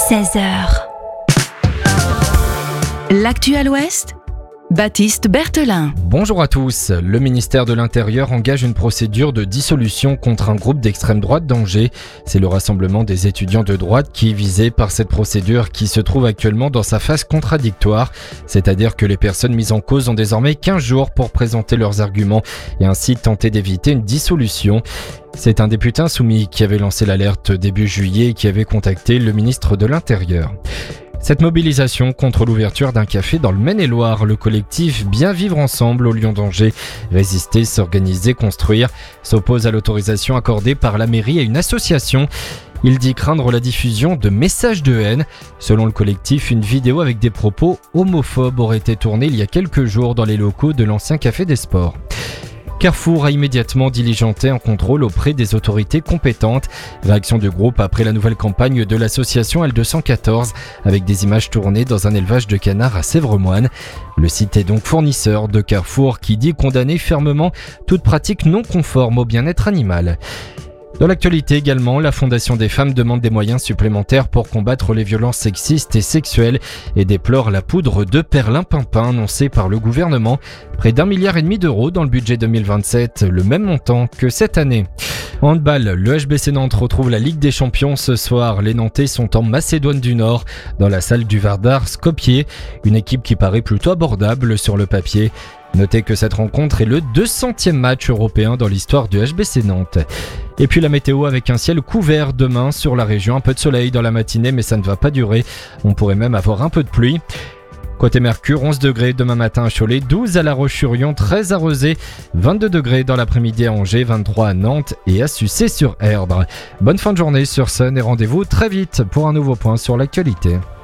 16h. L'actu à l'Ouest, Baptiste Berthelin. Bonjour à tous. Le ministère de l'Intérieur engage une procédure de dissolution contre un groupe d'extrême droite d'Angers. C'est le rassemblement des étudiants de droite qui est visé par cette procédure qui se trouve actuellement dans sa phase contradictoire. C'est-à-dire que les personnes mises en cause ont désormais 15 jours pour présenter leurs arguments et ainsi tenter d'éviter une dissolution. C'est un député insoumis qui avait lancé l'alerte début juillet et qui avait contacté le ministre de l'Intérieur. Cette mobilisation contre l'ouverture d'un café dans le Maine-et-Loire, le collectif Bien Vivre Ensemble au Lion d'Angers, résister, s'organiser, construire, s'oppose à l'autorisation accordée par la mairie à une association. Il dit craindre la diffusion de messages de haine. Selon le collectif, une vidéo avec des propos homophobes aurait été tournée il y a quelques jours dans les locaux de l'ancien Café des Sports. Carrefour a immédiatement diligenté un contrôle auprès des autorités compétentes. Réaction du groupe après la nouvelle campagne de l'association L214 avec des images tournées dans un élevage de canards à Sèvremoine. Le site est donc fournisseur de Carrefour qui dit condamner fermement toute pratique non conforme au bien-être animal. Dans l'actualité également, la Fondation des femmes demande des moyens supplémentaires pour combattre les violences sexistes et sexuelles et déplore la poudre de perlimpinpin annoncée par le gouvernement. Près d'1,5 milliard d'euros dans le budget 2027, le même montant que cette année. En handball, le HBC Nantes retrouve la Ligue des Champions ce soir. Les Nantais sont en Macédoine du Nord, dans la salle du Vardar Skopje, une équipe qui paraît plutôt abordable sur le papier. Notez que cette rencontre est le 200e match européen dans l'histoire du HBC Nantes. Et puis la météo avec un ciel couvert demain sur la région, un peu de soleil dans la matinée mais ça ne va pas durer, on pourrait même avoir un peu de pluie. Côté Mercure, 11 degrés demain matin à Cholet, 12 à La Roche-sur-Yon, 13 à Rezé, 22 degrés dans l'après-midi à Angers, 23 à Nantes et à Sucé-sur-Erdre. Bonne fin de journée sur Sun et rendez-vous très vite pour un nouveau point sur l'actualité.